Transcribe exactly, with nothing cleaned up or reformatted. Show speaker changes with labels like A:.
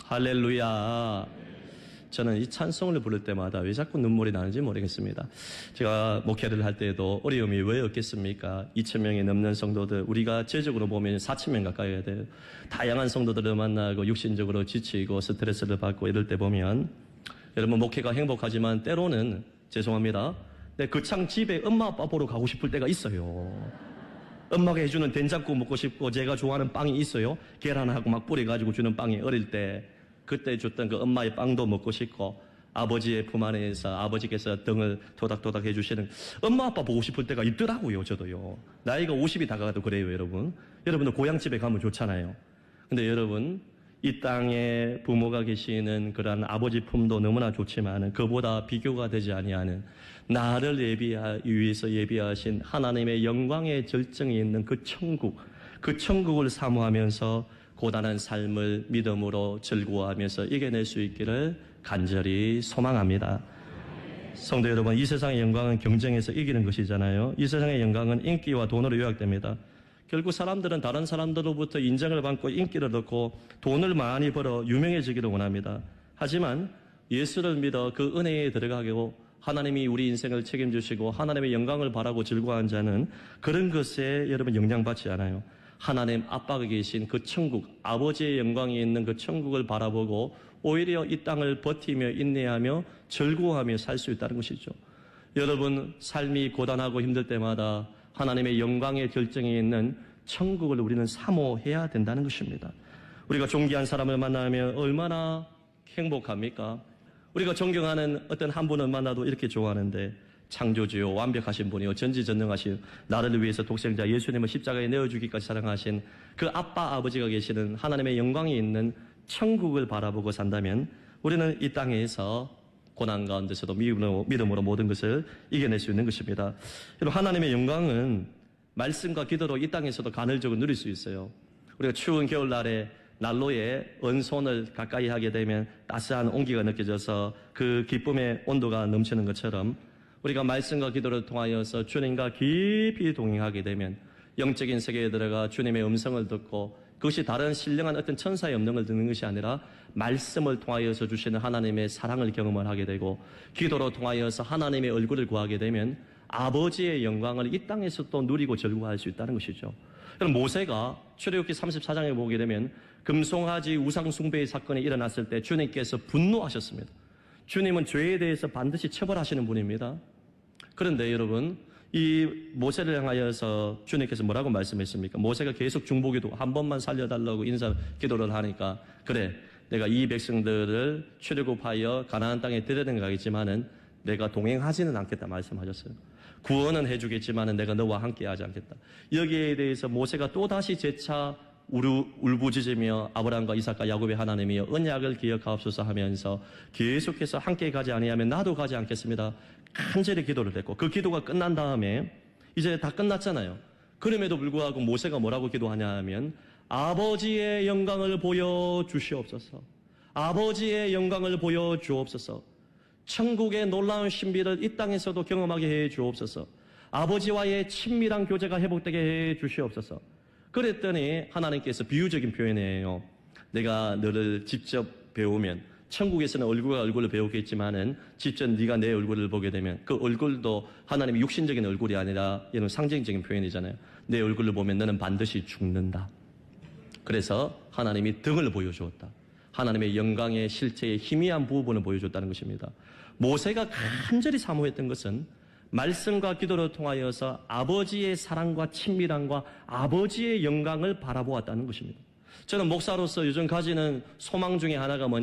A: 할렐루야. 저는 이 찬송을 부를 때마다 왜 자꾸 눈물이 나는지 모르겠습니다. 제가 목회를 할 때에도 어려움이 왜 없겠습니까? 이천 명이 넘는 성도들, 우리가 제적으로 보면 사천 명 가까이 돼요. 다양한 성도들을 만나고 육신적으로 지치고 스트레스를 받고 이럴 때 보면 여러분 목회가 행복하지만 때로는 죄송합니다. 내 거창 집에 엄마 아빠 보러 가고 싶을 때가 있어요. 엄마가 해주는 된장국 먹고 싶고 제가 좋아하는 빵이 있어요. 계란하고 막 뿌려가지고 주는 빵이 어릴 때 그때 줬던 그 엄마의 빵도 먹고 싶고 아버지의 품 안에서 아버지께서 등을 토닥토닥 해주시는 엄마 아빠 보고 싶을 때가 있더라고요. 저도요. 나이가 오십이 다가가도 그래요. 여러분. 여러분도 고향집에 가면 좋잖아요. 근데 여러분 이 땅에 부모가 계시는 그런 아버지 품도 너무나 좋지만 그보다 비교가 되지 아니하는 나를 예비하, 위해서 예비하신 하나님의 영광의 절정이 있는 그 천국, 그 천국을 사모하면서 고단한 삶을 믿음으로 즐거워하면서 이겨낼 수 있기를 간절히 소망합니다. 성도 여러분, 이 세상의 영광은 경쟁에서 이기는 것이잖아요. 이 세상의 영광은 인기와 돈으로 요약됩니다. 결국 사람들은 다른 사람들로부터 인정을 받고 인기를 얻고 돈을 많이 벌어 유명해지기를 원합니다. 하지만 예수를 믿어 그 은혜에 들어가고 하나님이 우리 인생을 책임지시고 하나님의 영광을 바라고 즐거워한 자는 그런 것에 여러분 영향받지 않아요. 하나님 아빠가 계신 그 천국, 아버지의 영광이 있는 그 천국을 바라보고 오히려 이 땅을 버티며 인내하며 즐거워하며 살 수 있다는 것이죠. 여러분 삶이 고단하고 힘들 때마다 하나님의 영광의 결정에 있는 천국을 우리는 사모해야 된다는 것입니다. 우리가 존귀한 사람을 만나면 얼마나 행복합니까? 우리가 존경하는 어떤 한 분을 만나도 이렇게 좋아하는데 창조주요 완벽하신 분이요 전지전능하신 나를 위해서 독생자 예수님을 십자가에 내어주기까지 사랑하신 그 아빠 아버지가 계시는 하나님의 영광이 있는 천국을 바라보고 산다면 우리는 이 땅에서 고난 가운데서도 믿음으로, 믿음으로 모든 것을 이겨낼 수 있는 것입니다. 여러분 하나님의 영광은 말씀과 기도로 이 땅에서도 간헐적으로 누릴 수 있어요. 우리가 추운 겨울날에 난로에 언손을 가까이 하게 되면 따스한 온기가 느껴져서 그 기쁨의 온도가 넘치는 것처럼 우리가 말씀과 기도를 통하여서 주님과 깊이 동행하게 되면 영적인 세계에 들어가 주님의 음성을 듣고 그것이 다른 신령한 어떤 천사의 음성을 듣는 것이 아니라 말씀을 통하여서 주시는 하나님의 사랑을 경험을 하게 되고 기도로 통하여서 하나님의 얼굴을 구하게 되면 아버지의 영광을 이 땅에서 또 누리고 즐거워할 수 있다는 것이죠. 그럼 모세가 출애굽기 삼십사 장에 보게 되면 금송아지 우상 숭배의 사건이 일어났을 때 주님께서 분노하셨습니다. 주님은 죄에 대해서 반드시 처벌하시는 분입니다. 그런데 여러분 이 모세를 향하여서 주님께서 뭐라고 말씀했습니까? 모세가 계속 중보기도 한 번만 살려달라고 인사 기도를 하니까 그래 내가 이 백성들을 출애굽하여 가나안 땅에 데려는 가겠지만은 내가 동행하지는 않겠다 말씀하셨어요. 구원은 해주겠지만은 내가 너와 함께하지 않겠다. 여기에 대해서 모세가 또다시 재차 우르, 울부짖으며 아브라함과 이삭과 야곱의 하나님이여 언약을 기억하옵소서 하면서 계속해서 함께 가지 아니하면 나도 가지 않겠습니다. 간절히 기도를 했고 그 기도가 끝난 다음에 이제 다 끝났잖아요. 그럼에도 불구하고 모세가 뭐라고 기도하냐 하면 아버지의 영광을 보여주시옵소서. 아버지의 영광을 보여주옵소서. 천국의 놀라운 신비를 이 땅에서도 경험하게 해 주옵소서. 아버지와의 친밀한 교제가 회복되게 해 주시옵소서. 그랬더니 하나님께서 비유적인 표현이에요. 내가 너를 직접 배우면 천국에서는 얼굴과 얼굴을 배우겠지만은 직접 네가 내 얼굴을 보게 되면 그 얼굴도 하나님의 육신적인 얼굴이 아니라 이런 상징적인 표현이잖아요. 내 얼굴을 보면 너는 반드시 죽는다. 그래서 하나님이 등을 보여주었다. 하나님의 영광의 실체의 희미한 부분을 보여줬다는 것입니다. 모세가 간절히 사모했던 것은 말씀과 기도를 통하여서 아버지의 사랑과 친밀함과 아버지의 영광을 바라보았다는 것입니다. 저는 목사로서 요즘 가지는 소망 중에 하나가 뭐냐